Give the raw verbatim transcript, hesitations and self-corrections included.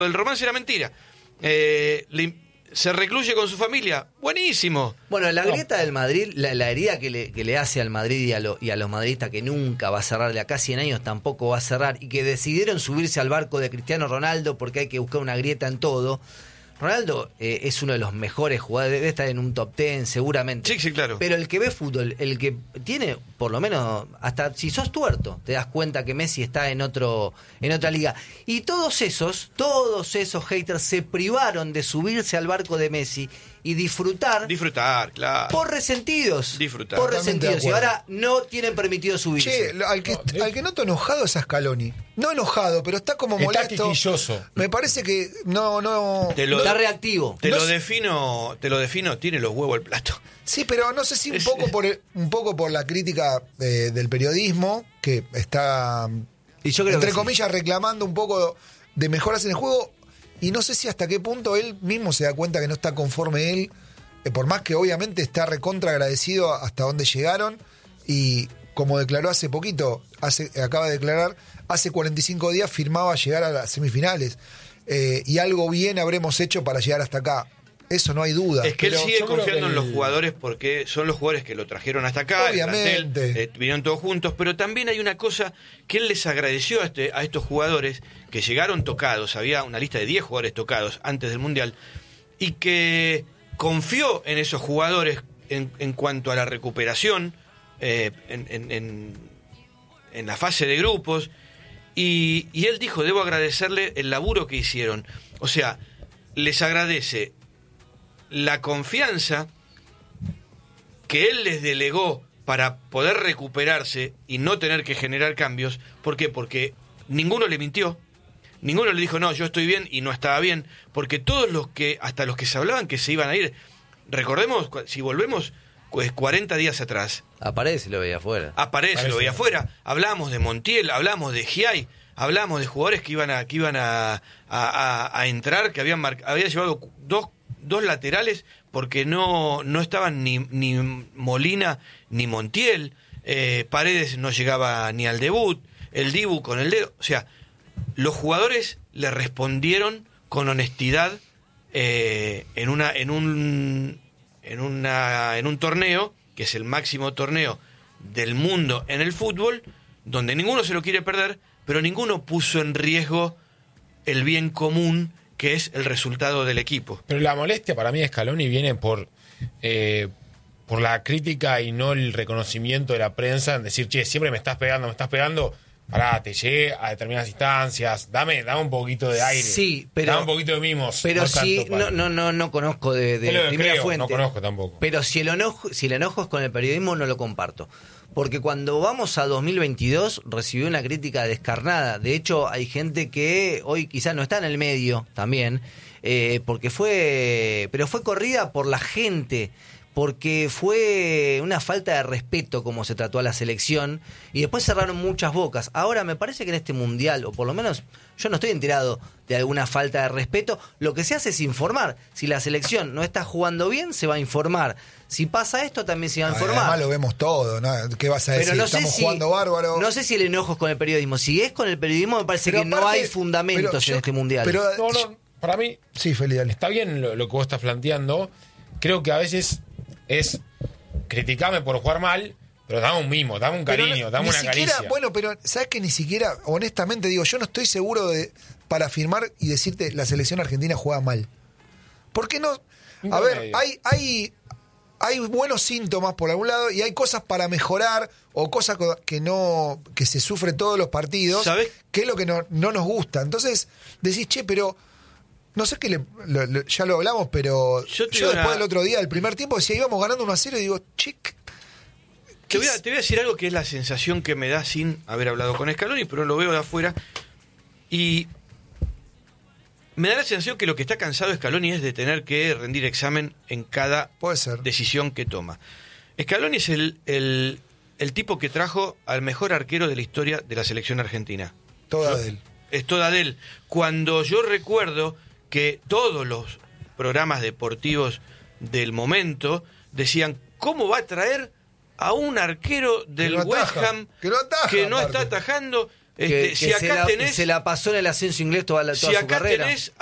el romance era mentira. Eh, le, se recluye con su familia, buenísimo. Bueno, la no. grieta del Madrid, la, la herida que le, que le hace al Madrid y a, lo, y a los madridistas, que nunca va a cerrar, de acá a cien años tampoco va a cerrar, y que decidieron subirse al barco de Cristiano Ronaldo porque hay que buscar una grieta en todo. Ronaldo eh, es uno de los mejores jugadores, debe estar en un top ten seguramente. Sí, sí, claro. Pero el que ve fútbol, el que tiene, por lo menos, hasta si sos tuerto, te das cuenta que Messi está en otro en otra liga. Y todos esos, todos esos haters se privaron de subirse al barco de Messi y disfrutar. Disfrutar, claro. Por resentidos. Disfrutar. Por Totalmente resentidos. de Y acuerdo. ahora no tienen permitido subirse. Che, al que, al que noto enojado es a Scaloni. No enojado, pero está como Está molesto. quisquilloso. Me parece que no, no. Te lo, Está reactivo. Te No lo sé- defino, te lo defino, tiene los huevos al plato. Sí, pero no sé si un Es- poco por el- un poco por la crítica eh, del periodismo, que está, Y yo creo entre que sí. comillas, reclamando un poco de mejoras en el juego. Y no sé si hasta qué punto él mismo se da cuenta que no está conforme él, eh, por más que obviamente está recontra agradecido hasta donde llegaron. Y como declaró hace poquito, hace, acaba de declarar, hace cuarenta y cinco días firmaba llegar a las semifinales. Eh, y algo bien habremos hecho para llegar hasta acá. Eso no hay duda. Es que Pero él sigue yo creo confiando que en los el- jugadores porque son los jugadores que lo trajeron hasta acá. el Obviamente. plantel, eh, vinieron todos juntos, pero también hay una cosa que él les agradeció a, este, a estos jugadores que llegaron tocados. Había una lista de diez jugadores tocados antes del Mundial y que confió en esos jugadores en, en cuanto a la recuperación eh, en, en, en, en la fase de grupos. Y, y él dijo, debo agradecerle el laburo que hicieron. O sea, les agradece la confianza que él les delegó para poder recuperarse y no tener que generar cambios. ¿Por qué? Porque ninguno le mintió, ninguno le dijo, no, yo estoy bien y no estaba bien, porque todos los que, hasta los que se hablaban que se iban a ir, recordemos, cu- si volvemos pues cuarenta días atrás, Aparece y lo veía afuera. aparece, Parece. lo veía afuera, hablamos de Montiel, hablamos de Giai, hablamos de jugadores que iban a, que iban a, a, a- a entrar, que habían mar- había llevado dos, dos laterales porque no, no estaban ni, ni Molina ni Montiel, eh, Paredes no llegaba ni al debut, el Dibu con el dedo, o sea, los jugadores le respondieron con honestidad eh, en una, en un en una en un torneo que es el máximo torneo del mundo en el fútbol, donde ninguno se lo quiere perder, pero ninguno puso en riesgo el bien común que es el resultado del equipo. Pero la molestia para mí de Scaloni viene por eh, por la crítica y no el reconocimiento de la prensa en decir, che, siempre me estás pegando, me estás pegando, pará, te llegué a determinadas instancias, dame, dame un poquito de aire, Sí, pero- dame un poquito de mimos. Pero no sí, tanto no, palo. no, no, no conozco de, de Es lo que primera creo, fuente. no conozco tampoco. Pero si el enojo, si el enojo es con el periodismo, no lo comparto. Porque cuando vamos a dos mil veintidós recibió una crítica descarnada. De hecho, hay gente que hoy quizás no está en el medio también, eh, porque fue, pero fue corrida por la gente, porque fue una falta de respeto como se trató a la selección, y después cerraron muchas bocas. Ahora me parece que en este mundial, o por lo menos yo no estoy enterado de alguna falta de respeto, lo que se hace es informar. Si la selección no está jugando bien, se va a informar. Si pasa esto, también se va a informar. Además lo vemos todo, ¿no? ¿Qué vas a decir? Pero no sé Estamos si, jugando bárbaro. No sé si el enojo es con el periodismo. Si es con el periodismo, me parece Pero que no aparte- hay fundamentos pero yo- en este mundial. pero- No, no, para mí Sí, Feli, dale. está bien lo, lo que vos estás planteando. Creo que a veces es criticarme por jugar mal, pero dame un mimo, dame un Pero cariño, no- dame ni una siquiera, caricia. Bueno, pero ¿sabes que ni siquiera, honestamente digo, yo no estoy seguro de para afirmar y decirte la selección argentina juega mal? ¿Por qué no? A No, ver, medio. hay, hay, hay buenos síntomas por algún lado y hay cosas para mejorar o cosas co- que no que se sufre todos los partidos, ¿Sabés? que es lo que no, no nos gusta. Entonces decís, che, pero no sé qué le, lo- lo- ya lo hablamos, pero Yo yo, te digo después una- del otro día, el primer tiempo, decía, íbamos ganando uno a cero y digo, che, Te voy, a, te voy a decir algo que es la sensación que me da sin haber hablado con Scaloni, pero lo veo de afuera. Y me da la sensación que lo que está cansado Scaloni es de tener que rendir examen en cada puede ser. decisión que toma. Scaloni es el, el, el tipo que trajo al mejor arquero de la historia de la selección argentina. Toda de él. Es toda de él. Cuando yo recuerdo que todos los programas deportivos del momento decían, ¿cómo va a traer a un arquero del no West ataja, Ham que no ataja, que no aparte. está atajando? Este, que, si que acá se, la, tenés, se la pasó en el ascenso inglés toda, la, toda si su acá carrera. tenés